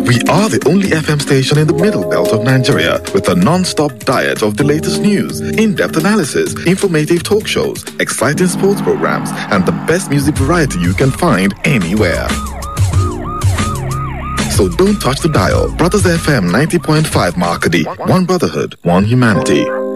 We are the only FM station in the middle belt of Nigeria with a non-stop diet of the latest news, in-depth analysis, informative talk shows, exciting sports programs, and the best music variety you can find anywhere. So don't touch the dial. Brothers FM 90.5 Markadi. One brotherhood, one humanity.